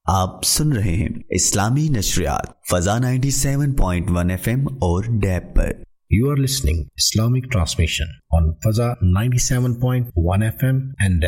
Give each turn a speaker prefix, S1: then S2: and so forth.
S1: आप सुन रहे हैं इस्लामी नशरियात फजा 97.1 FM और डैब पर।
S2: You are listening Islamic transmission on Faza 97.1 FM and